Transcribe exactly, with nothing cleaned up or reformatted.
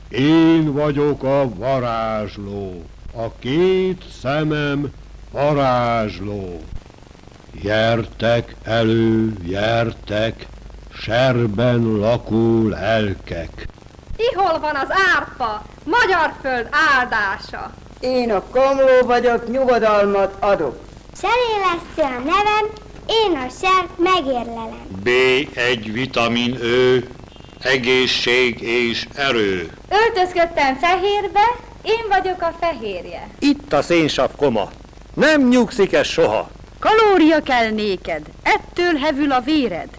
Én vagyok a varázsló, a két szemem varázsló. Gyertek elő, gyertek, serben lakó lelkek. Ihol van az árpa, magyar föld áldása? Én a Komló vagyok, nyugodalmat adok. Serélesztő a nevem, én a sert megérlelem. bé egy vitamin ő, egészség és erő. Öltözködtem fehérbe, én vagyok a fehérje. Itt a szénsav koma. Nem nyugszik ez soha. Kalória kell néked, ettől hevül a véred.